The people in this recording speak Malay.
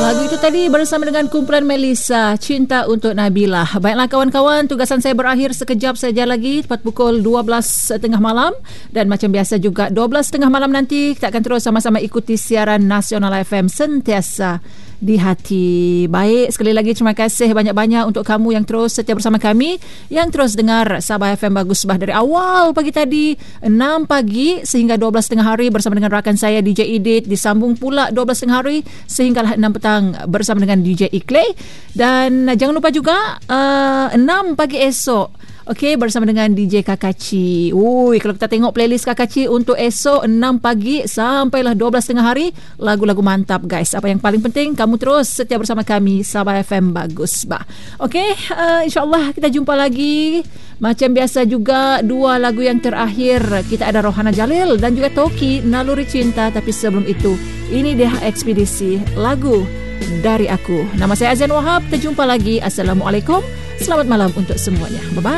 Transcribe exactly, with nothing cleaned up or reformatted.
Lagu itu tadi bersama dengan kumpulan Melissa, Cinta Untuk Nabila. Baiklah kawan-kawan, tugasan saya berakhir sekejap saja lagi, tepat pukul dua belas tiga puluh malam. Dan macam biasa juga dua belas tiga puluh malam nanti kita akan terus sama-sama ikuti siaran Nasional F M sentiasa di hati. Baik, sekali lagi terima kasih banyak-banyak untuk kamu yang terus setia bersama kami, yang terus dengar Sabah F M Bagus Bah dari awal pagi tadi enam pagi sehingga dua belas tengah hari bersama dengan rakan saya D J Edit, disambung pula dua belas tengah hari sehinggalah enam petang bersama dengan D J Iklay. Dan uh, jangan lupa juga uh, enam pagi esok, okey, bersama dengan D J Kakachi. Ui, kalau kita tengok playlist Kakachi untuk esok enam pagi sampailah dua belas tengah hari, lagu-lagu mantap guys. Apa yang paling penting, kamu terus setia bersama kami Sabah F M Bagus Bah. Okey, uh, insyaAllah kita jumpa lagi. Macam biasa juga dua lagu yang terakhir kita ada Rohana Jalil dan juga Toki, Naluri Cinta. Tapi sebelum itu, ini dia Ekspedisi, lagu Dari Aku. Nama saya Azan Wahab. Kita jumpa lagi. Assalamualaikum. Selamat malam untuk semuanya. Bye-bye.